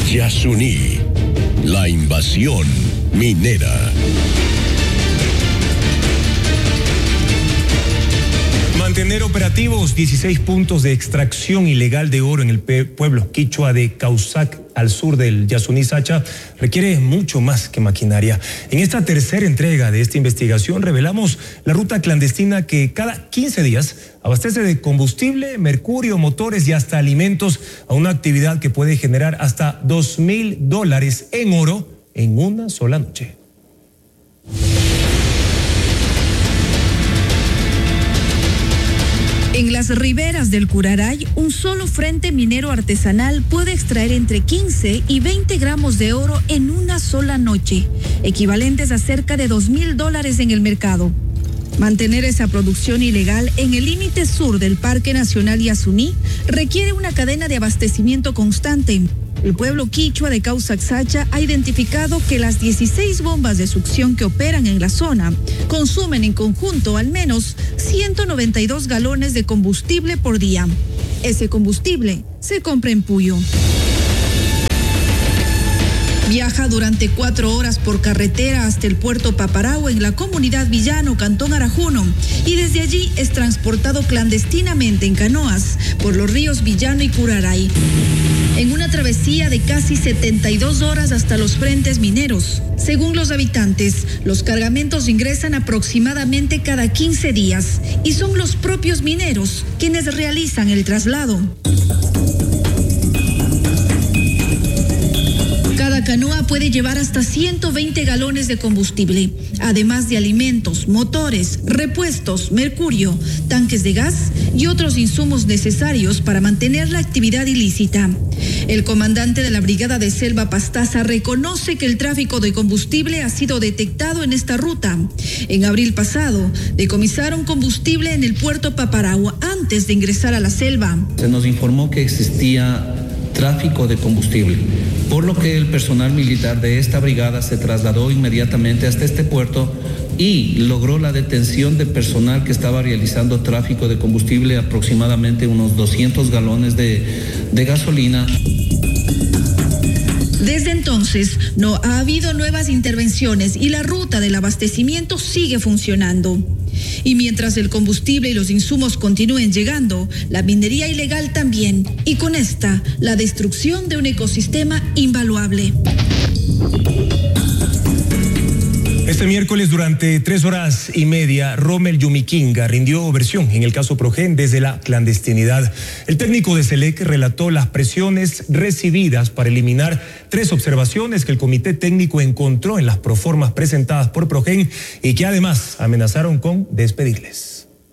Yasuní, la invasión minera. Mantener operativos 16 puntos de extracción ilegal de oro en el pueblo quichua de Causac, al sur del Yasuní Sacha, requiere mucho más que maquinaria. En esta tercera entrega de esta investigación revelamos la ruta clandestina que cada 15 días abastece de combustible, mercurio, motores y hasta alimentos a una actividad que puede generar hasta $2,000 en oro en una sola noche. En las riberas del Curaray, un solo frente minero artesanal puede extraer entre 15 y 20 gramos de oro en una sola noche, equivalentes a cerca de $2,000 en el mercado. Mantener esa producción ilegal en el límite sur del Parque Nacional Yasuní requiere una cadena de abastecimiento constante. El pueblo quichua de Causac Sacha ha identificado que las 16 bombas de succión que operan en la zona consumen en conjunto al menos 192 galones de combustible por día. Ese combustible se compra en Puyo. Viaja durante 4 horas por carretera hasta el puerto Paparagua en la comunidad Villano, Cantón Arajuno, y desde allí es transportado clandestinamente en canoas por los ríos Villano y Curaray. En una travesía de casi 72 horas hasta los frentes mineros. Según los habitantes, los cargamentos ingresan aproximadamente cada 15 días y son los propios mineros quienes realizan el traslado. Cada canoa puede llevar hasta 120 galones de combustible, además de alimentos, motores, repuestos, mercurio, tanques de gas y otros insumos necesarios para mantener la actividad ilícita. El comandante de la Brigada de Selva Pastaza reconoce que el tráfico de combustible ha sido detectado en esta ruta. En abril pasado, decomisaron combustible en el puerto Paparagua antes de ingresar a la selva. Se nos informó que existía tráfico de combustible, por lo que el personal militar de esta brigada se trasladó inmediatamente hasta este puerto y logró la detención de personal que estaba realizando tráfico de combustible, aproximadamente unos 200 galones de gasolina. Desde entonces no ha habido nuevas intervenciones y la ruta del abastecimiento sigue funcionando. Y mientras el combustible y los insumos continúen llegando, la minería ilegal también, y con esta, la destrucción de un ecosistema invaluable. Este miércoles, durante 3 horas y media, Rommel Yumiquinga rindió versión en el caso Progen desde la clandestinidad. El técnico de SELEC relató las presiones recibidas para eliminar 3 observaciones que el comité técnico encontró en las proformas presentadas por Progen y que además amenazaron con despedirles.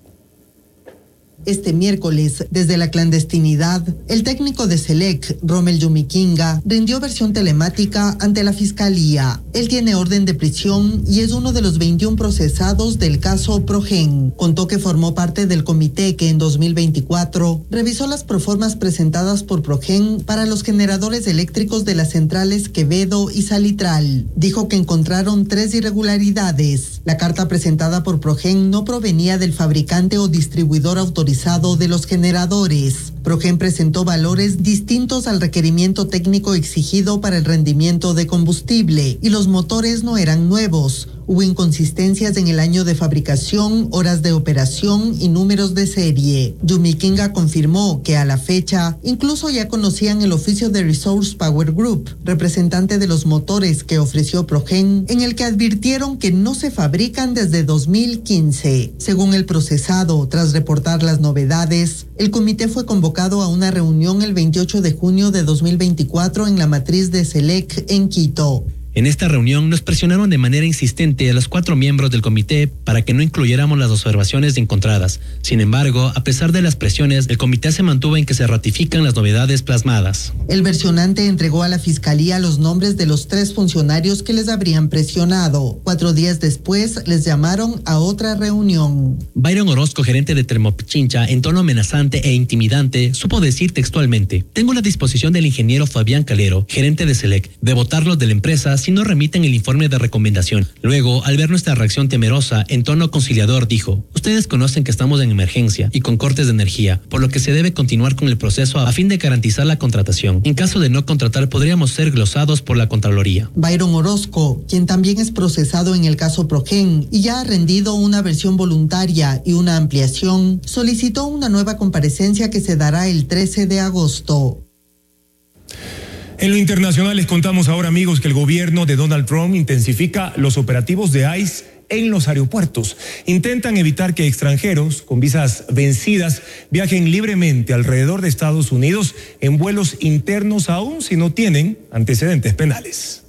Este miércoles, desde la clandestinidad, el técnico de SELEC, Rommel Yumiquinga, rindió versión telemática ante la Fiscalía. Él tiene orden de prisión y es uno de los 21 procesados del caso Progen. Contó que formó parte del comité que en 2024 revisó las proformas presentadas por Progen para los generadores eléctricos de las centrales Quevedo y Salitral. Dijo que encontraron 3 irregularidades. La carta presentada por Progen no provenía del fabricante o distribuidor autorizado de los generadores. Progen presentó valores distintos al requerimiento técnico exigido para el rendimiento de combustible y los motores no eran nuevos. Hubo inconsistencias en el año de fabricación, horas de operación y números de serie. Yumiquinga confirmó que a la fecha incluso ya conocían el oficio de Resource Power Group, representante de los motores que ofreció Progen, en el que advirtieron que no se fabrican desde 2015. Según el procesado, tras reportar las novedades, el comité fue convocado a una reunión el 28 de junio de 2024 en la matriz de SELEC en Quito. En esta reunión nos presionaron de manera insistente a los 4 miembros del comité para que no incluyéramos las observaciones encontradas. Sin embargo, a pesar de las presiones, el comité se mantuvo en que se ratifican las novedades plasmadas. El versionante entregó a la Fiscalía los nombres de los 3 funcionarios que les habrían presionado. 4 días después, les llamaron a otra reunión. Byron Orozco, gerente de Termopichincha, en tono amenazante e intimidante, supo decir textualmente: tengo la disposición del ingeniero Fabián Calero, gerente de SELEC, de botarlos de la empresa así nos remiten el informe de recomendación. Luego, al ver nuestra reacción temerosa, en tono conciliador dijo: ustedes conocen que estamos en emergencia y con cortes de energía, por lo que se debe continuar con el proceso a fin de garantizar la contratación. En caso de no contratar, podríamos ser glosados por la Contraloría. Byron Orozco, quien también es procesado en el caso Progen y ya ha rendido una versión voluntaria y una ampliación, solicitó una nueva comparecencia que se dará el 13 de agosto. En lo internacional les contamos ahora, amigos, que el gobierno de Donald Trump intensifica los operativos de ICE en los aeropuertos. Intentan evitar que extranjeros con visas vencidas viajen libremente alrededor de Estados Unidos en vuelos internos, aún si no tienen antecedentes penales.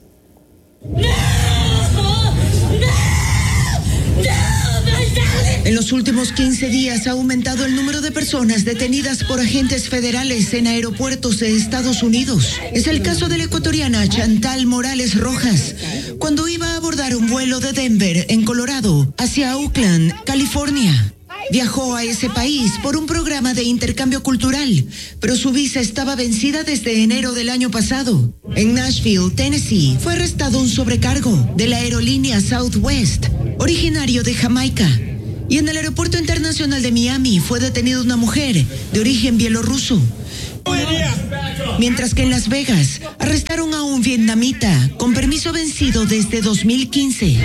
En los últimos 15 días ha aumentado el número de personas detenidas por agentes federales en aeropuertos de Estados Unidos. Es el caso de la ecuatoriana Chantal Morales Rojas, cuando iba a abordar un vuelo de Denver, en Colorado, hacia Oakland, California. Viajó a ese país por un programa de intercambio cultural, pero su visa estaba vencida desde enero del año pasado. En Nashville, Tennessee, fue arrestado un sobrecargo de la aerolínea Southwest, originario de Jamaica. Y en el aeropuerto internacional de Miami fue detenida una mujer de origen bielorruso. Mientras que en Las Vegas arrestaron a un vietnamita con permiso vencido desde 2015.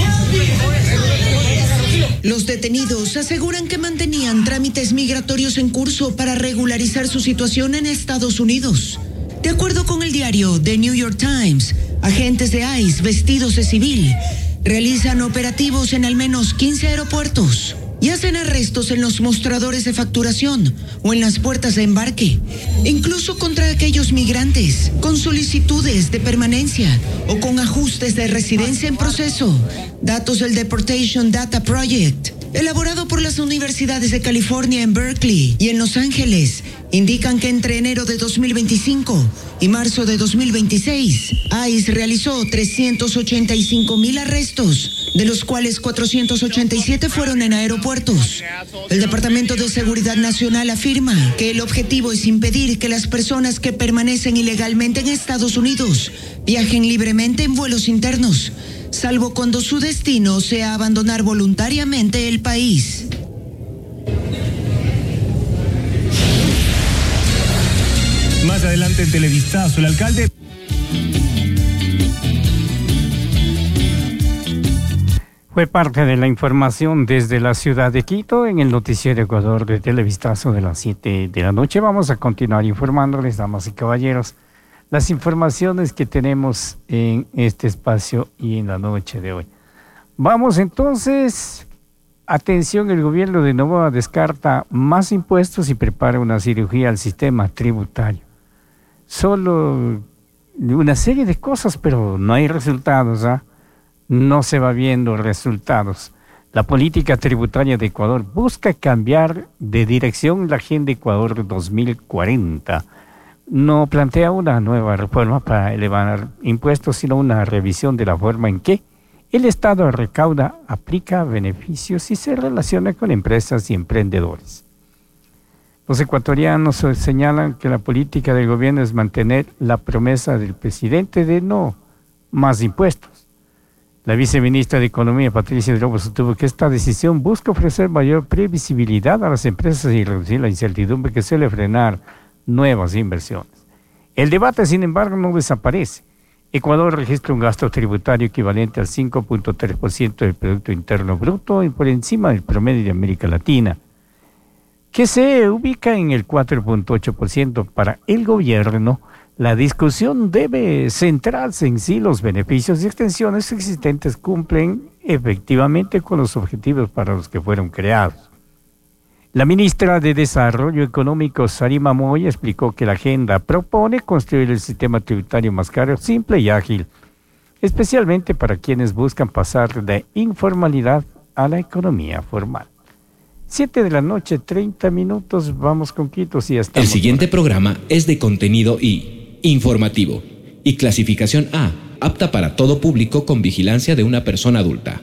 Los detenidos aseguran que mantenían trámites migratorios en curso para regularizar su situación en Estados Unidos. De acuerdo con el diario The New York Times, agentes de ICE vestidos de civil realizan operativos en al menos 15 aeropuertos y hacen arrestos en los mostradores de facturación o en las puertas de embarque, incluso contra aquellos migrantes con solicitudes de permanencia o con ajustes de residencia en proceso. Datos del Deportation Data Project, elaborado por las universidades de California en Berkeley y en Los Ángeles, indican que entre enero de 2025 y marzo de 2026, ICE realizó 385,000 arrestos, de los cuales 487 fueron en aeropuertos. El Departamento de Seguridad Nacional afirma que el objetivo es impedir que las personas que permanecen ilegalmente en Estados Unidos viajen libremente en vuelos internos, salvo cuando su destino sea abandonar voluntariamente el país. Más adelante en Televistazo, el alcalde... Fue parte de la información desde la ciudad de Quito en el Noticiero Ecuador de Televistazo de las 7 de la noche. Vamos a continuar informándoles, damas y caballeros, las informaciones que tenemos en este espacio y en la noche de hoy. Vamos entonces, atención, el gobierno de Noboa descarta más impuestos y prepara una cirugía al sistema tributario. Solo una serie de cosas, pero no hay resultados, no se va viendo resultados. La política tributaria de Ecuador busca cambiar de dirección la Agenda Ecuador 2040. No plantea una nueva reforma para elevar impuestos, sino una revisión de la forma en que el Estado recauda, aplica beneficios y se relaciona con empresas y emprendedores. Los ecuatorianos señalan que la política del gobierno es mantener la promesa del presidente de no más impuestos. La viceministra de Economía, Patricia Drobo, sostuvo que esta decisión busca ofrecer mayor previsibilidad a las empresas y reducir la incertidumbre que suele frenar nuevas inversiones. El debate, sin embargo, no desaparece. Ecuador registra un gasto tributario equivalente al 5.3% del Producto Interno Bruto y por encima del promedio de América Latina, que se ubica en el 4.8%. Para el gobierno, la discusión debe centrarse en si los beneficios y extensiones existentes cumplen efectivamente con los objetivos para los que fueron creados. La ministra de Desarrollo Económico, Sarima Moya, explicó que la agenda propone construir el sistema tributario más claro, simple y ágil, especialmente para quienes buscan pasar de informalidad a la economía formal. 7 de la noche, 30 minutos, vamos con Quito. Sí, el siguiente programa es de contenido y informativo y clasificación A, apta para todo público con vigilancia de una persona adulta.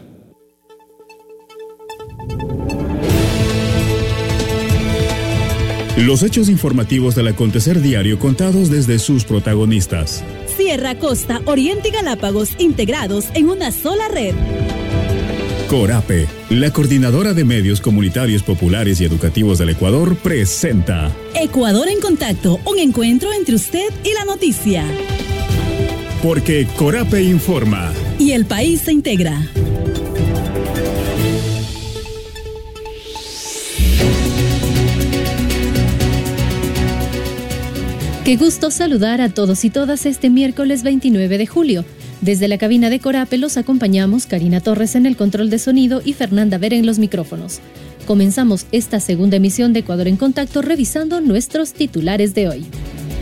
Los hechos informativos del acontecer diario contados desde sus protagonistas. Sierra, Costa, Oriente y Galápagos integrados en una sola red. Corape, la coordinadora de medios comunitarios populares y educativos del Ecuador, presenta Ecuador en Contacto, un encuentro entre usted y la noticia. Porque Corape informa. Y el país se integra. Qué gusto saludar a todos y todas este miércoles 29 de julio. Desde la cabina de Corape los acompañamos Karina Torres en el control de sonido y Fernanda Vera en los micrófonos. Comenzamos esta segunda emisión de Ecuador en Contacto revisando nuestros titulares de hoy.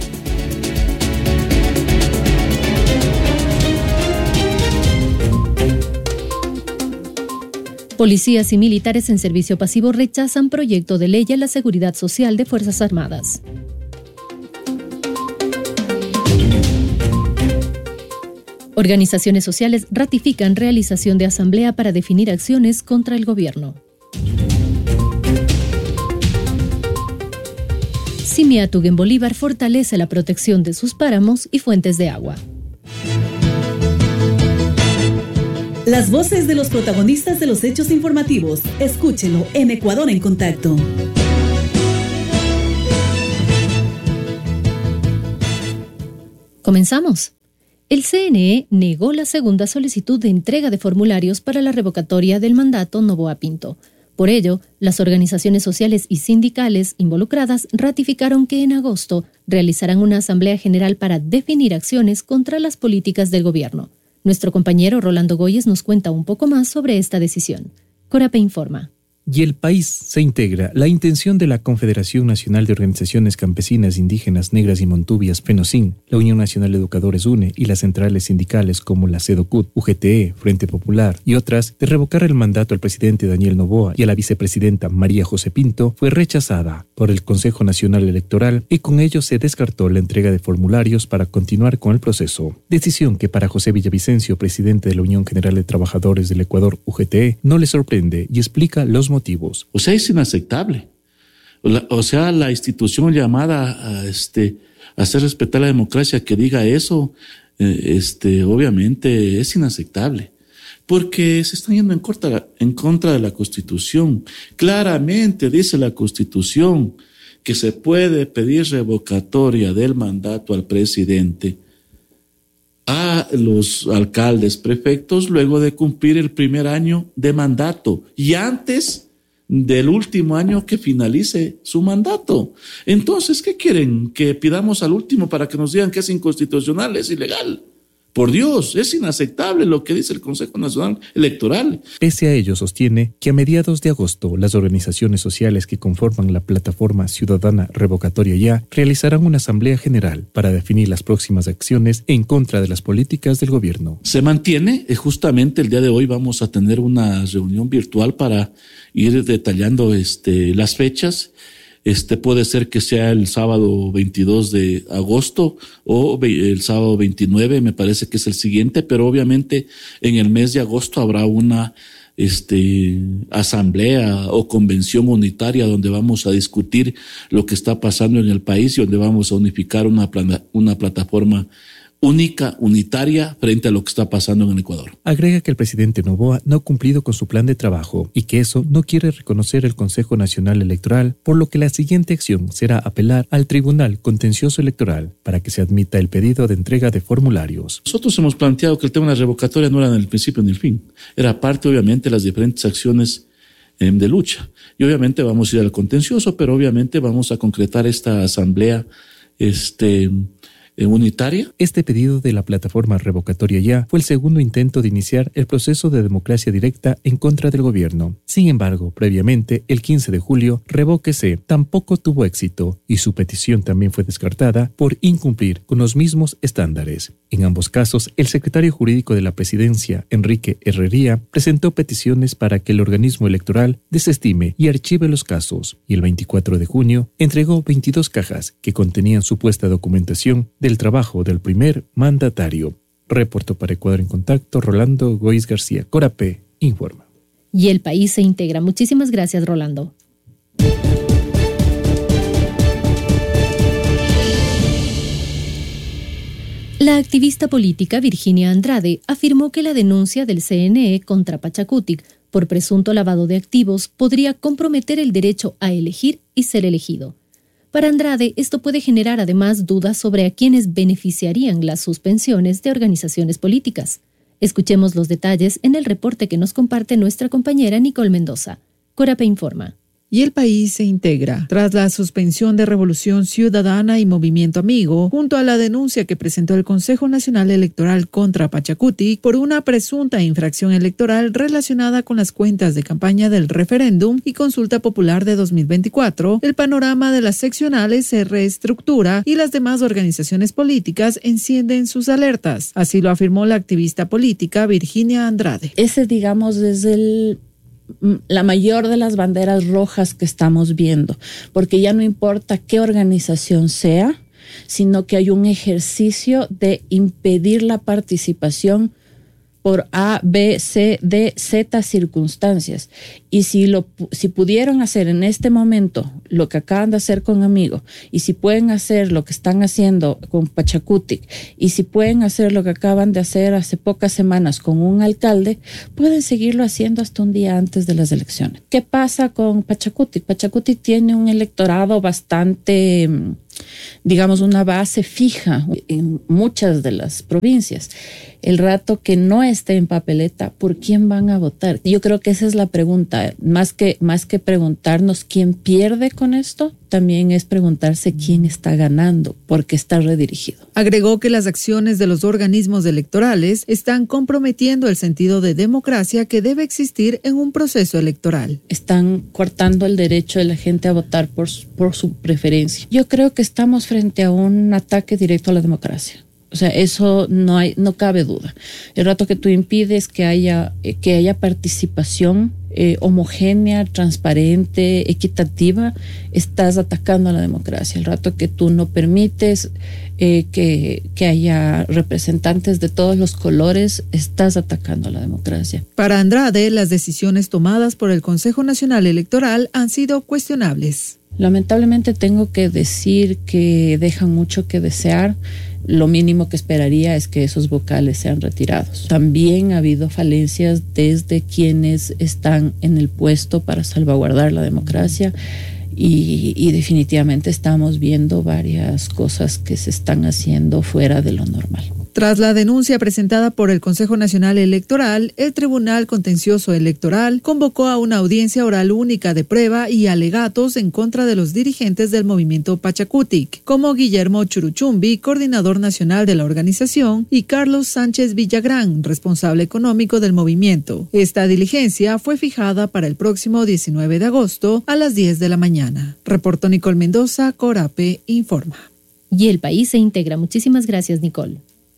Policías y militares en servicio pasivo rechazan proyecto de ley a la seguridad social de Fuerzas Armadas. Organizaciones sociales ratifican realización de asamblea para definir acciones contra el gobierno. Simiatug en Bolívar fortalece la protección de sus páramos y fuentes de agua. Las voces de los protagonistas de los hechos informativos. Escúchelo en Ecuador en Contacto. ¿Comenzamos? El CNE negó la segunda solicitud de entrega de formularios para la revocatoria del mandato Noboa Pinto. Por ello, las organizaciones sociales y sindicales involucradas ratificaron que en agosto realizarán una asamblea general para definir acciones contra las políticas del gobierno. Nuestro compañero Rolando Goyes nos cuenta un poco más sobre esta decisión. Corape informa. Y el país se integra. La intención de la Confederación Nacional de Organizaciones Campesinas, Indígenas, Negras y Montubias, FENOCIN, la Unión Nacional de Educadores UNE y las centrales sindicales como la CEDOCUT, UGTE, Frente Popular y otras, de revocar el mandato al presidente Daniel Noboa y a la vicepresidenta María José Pinto, fue rechazada por el Consejo Nacional Electoral y con ello se descartó la entrega de formularios para continuar con el proceso. Decisión que para José Villavicencio, presidente de la Unión General de Trabajadores del Ecuador, UGTE, no le sorprende y explica los motivos. O sea, es inaceptable. La institución llamada a hacer respetar la democracia que diga eso, obviamente es inaceptable. Porque se están yendo en contra de la Constitución. Claramente dice la Constitución que se puede pedir revocatoria del mandato al presidente a los alcaldes, prefectos, luego de cumplir el primer año de mandato y antes del último año que finalice su mandato. Entonces, ¿qué quieren? ¿Que pidamos al último para que nos digan que es inconstitucional, es ilegal? Por Dios, es inaceptable lo que dice el Consejo Nacional Electoral. Pese a ello, sostiene que a mediados de agosto las organizaciones sociales que conforman la plataforma ciudadana Revocatoria Ya realizarán una asamblea general para definir las próximas acciones en contra de las políticas del gobierno. Se mantiene, justamente el día de hoy vamos a tener una reunión virtual para ir detallando las fechas. Puede ser que sea el sábado 22 de agosto o el sábado 29, me parece que es el siguiente, pero obviamente en el mes de agosto habrá una asamblea o convención unitaria donde vamos a discutir lo que está pasando en el país y donde vamos a unificar una plataforma unitaria frente a lo que está pasando en el Ecuador. Agrega que el presidente Noboa no ha cumplido con su plan de trabajo y que eso no quiere reconocer el Consejo Nacional Electoral, por lo que la siguiente acción será apelar al Tribunal Contencioso Electoral para que se admita el pedido de entrega de formularios. Nosotros hemos planteado que el tema de la revocatoria no era ni el principio ni el fin, era parte obviamente de las diferentes acciones de lucha y obviamente vamos a ir al contencioso, pero obviamente vamos a concretar esta asamblea unitaria. Este pedido de la plataforma Revocatoria Ya fue el segundo intento de iniciar el proceso de democracia directa en contra del gobierno. Sin embargo, previamente, el 15 de julio, Revóquese tampoco tuvo éxito y su petición también fue descartada por incumplir con los mismos estándares. En ambos casos, el secretario jurídico de la presidencia, Enrique Herrería, presentó peticiones para que el organismo electoral desestime y archive los casos, y el 24 de junio entregó 22 cajas que contenían supuesta documentación del trabajo del primer mandatario. Reportó para Ecuador en Contacto Rolando Goiz García. Corape informa. Y el país se integra. Muchísimas gracias, Rolando. La activista política Virginia Andrade afirmó que la denuncia del CNE contra Pachacutic por presunto lavado de activos podría comprometer el derecho a elegir y ser elegido. Para Andrade, esto puede generar además dudas sobre a quienes beneficiarían las suspensiones de organizaciones políticas. Escuchemos los detalles en el reporte que nos comparte nuestra compañera Nicole Mendoza. Corape informa. Y el país se integra tras la suspensión de Revolución Ciudadana y Movimiento Amigo, junto a la denuncia que presentó el Consejo Nacional Electoral contra Pachacutic por una presunta infracción electoral relacionada con las cuentas de campaña del referéndum y consulta popular de 2024. El panorama de las seccionales se reestructura y las demás organizaciones políticas encienden sus alertas. Así lo afirmó la activista política Virginia Andrade. Ese, digamos, es la mayor de las banderas rojas que estamos viendo, porque ya no importa qué organización sea, sino que hay un ejercicio de impedir la participación por A, B, C, D, Z circunstancias. Y si pudieron hacer en este momento lo que acaban de hacer con Amigo, y si pueden hacer lo que están haciendo con Pachacutic, y si pueden hacer lo que acaban de hacer hace pocas semanas con un alcalde, pueden seguirlo haciendo hasta un día antes de las elecciones. ¿Qué pasa con Pachacutic? Pachacutic tiene un electorado bastante, digamos, una base fija en muchas de las provincias. El rato que no esté en papeleta, ¿por quién van a votar? Yo creo que esa es la pregunta. Más que preguntarnos quién pierde con esto, también es preguntarse quién está ganando, porque está redirigido. Agregó que las acciones de los organismos electorales están comprometiendo el sentido de democracia que debe existir en un proceso electoral. Están cortando el derecho de la gente a votar por su preferencia. Yo creo que estamos frente a un ataque directo a la democracia. O sea, eso no cabe duda. El rato que tú impides que haya participación homogénea, transparente, equitativa, estás atacando a la democracia. El rato que tú no permites que haya representantes de todos los colores, estás atacando a la democracia. Para Andrade, las decisiones tomadas por el Consejo Nacional Electoral han sido cuestionables. Lamentablemente tengo que decir que dejan mucho que desear. Lo mínimo que esperaría es que esos vocales sean retirados. También ha habido falencias desde quienes están en el puesto para salvaguardar la democracia y definitivamente estamos viendo varias cosas que se están haciendo fuera de lo normal. Tras la denuncia presentada por el Consejo Nacional Electoral, el Tribunal Contencioso Electoral convocó a una audiencia oral única de prueba y alegatos en contra de los dirigentes del movimiento Pachacutic, como Guillermo Churuchumbi, coordinador nacional de la organización, y Carlos Sánchez Villagrán, responsable económico del movimiento. Esta diligencia fue fijada para el próximo 19 de agosto a las 10 de la mañana. Reportó Nicole Mendoza, Corape informa. Y el país se integra. Muchísimas gracias, Nicole.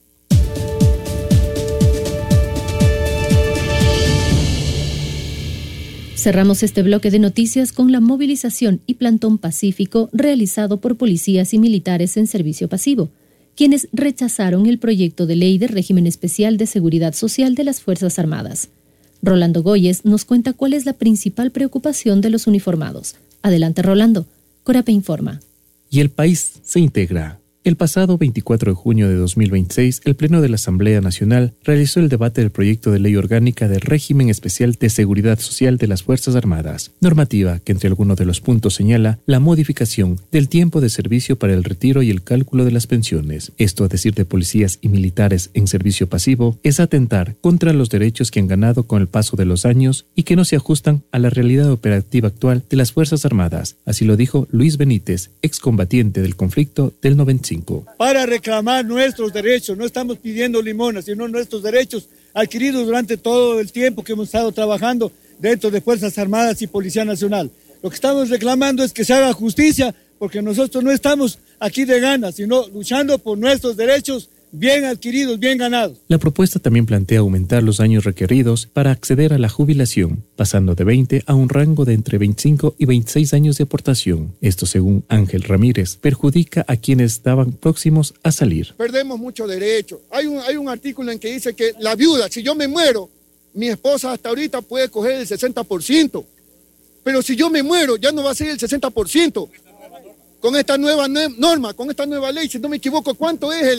Cerramos este bloque de noticias con la movilización y plantón pacífico realizado por policías y militares en servicio pasivo, quienes rechazaron el proyecto de ley de régimen especial de seguridad social de las Fuerzas Armadas. Rolando Goyes nos cuenta cuál es la principal preocupación de los uniformados. Adelante, Rolando. Corape informa. Y el país se integra. El pasado 24 de junio de 2026, el Pleno de la Asamblea Nacional realizó el debate del proyecto de ley orgánica del régimen especial de seguridad social de las Fuerzas Armadas, normativa que entre algunos de los puntos señala la modificación del tiempo de servicio para el retiro y el cálculo de las pensiones. Esto, a decir de policías y militares en servicio pasivo, es atentar contra los derechos que han ganado con el paso de los años y que no se ajustan a la realidad operativa actual de las Fuerzas Armadas. Así lo dijo Luis Benítez, excombatiente del conflicto del 95. Para reclamar nuestros derechos, no estamos pidiendo limonas, sino nuestros derechos adquiridos durante todo el tiempo que hemos estado trabajando dentro de Fuerzas Armadas y Policía Nacional. Lo que estamos reclamando es que se haga justicia, porque nosotros no estamos aquí de ganas, sino luchando por nuestros derechos bien adquiridos, bien ganados. La propuesta también plantea aumentar los años requeridos para acceder a la jubilación, pasando de 20 a un rango de entre 25 y 26 años de aportación. Esto, según Ángel Ramírez, perjudica a quienes estaban próximos a salir. Perdemos mucho derecho. Hay un artículo en que dice que la viuda, si yo me muero, mi esposa hasta ahorita puede coger el 60%. Pero si yo me muero, ya no va a ser el 60%. Con esta nueva norma, con esta nueva ley, si no me equivoco, ¿cuánto es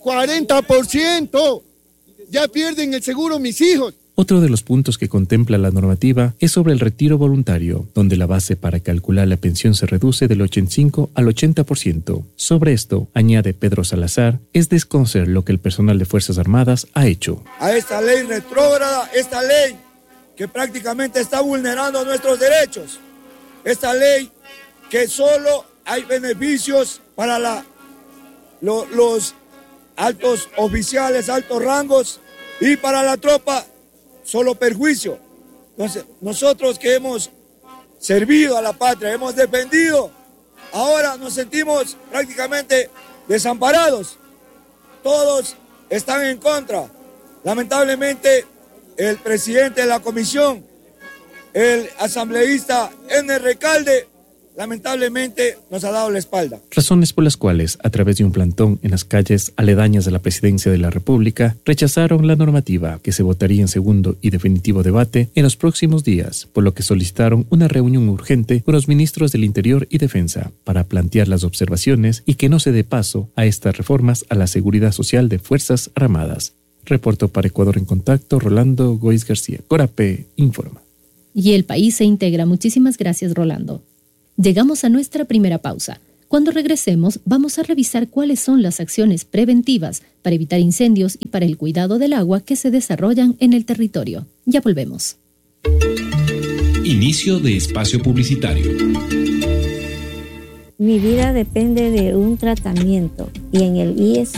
40%. Ya pierden el seguro mis hijos. Otro de los puntos que contempla la normativa es sobre el retiro voluntario, donde la base para calcular la pensión se reduce del 85 al 80%. Sobre esto, añade Pedro Salazar, es desconocer lo que el personal de Fuerzas Armadas ha hecho. A esta ley retrógrada, esta ley que prácticamente está vulnerando nuestros derechos, esta ley que solo hay beneficios para los altos oficiales, altos rangos, y para la tropa solo perjuicio. Entonces, nosotros que hemos servido a la patria, hemos defendido, ahora nos sentimos prácticamente desamparados. Todos están en contra. Lamentablemente, el presidente de la comisión, el asambleísta Ernest Recalde, lamentablemente nos ha dado la espalda. Razones por las cuales, a través de un plantón en las calles aledañas de la Presidencia de la República, rechazaron la normativa que se votaría en segundo y definitivo debate en los próximos días, por lo que solicitaron una reunión urgente con los ministros del Interior y Defensa para plantear las observaciones y que no se dé paso a estas reformas a la seguridad social de Fuerzas Armadas. Reportó para Ecuador en Contacto Rolando Goiz García. Corape informa. Y el país se integra. Muchísimas gracias, Rolando. Llegamos a nuestra primera pausa. Cuando regresemos, vamos a revisar cuáles son las acciones preventivas para evitar incendios y para el cuidado del agua que se desarrollan en el territorio. Ya volvemos. Inicio de espacio publicitario. Mi vida depende de un tratamiento y en el IES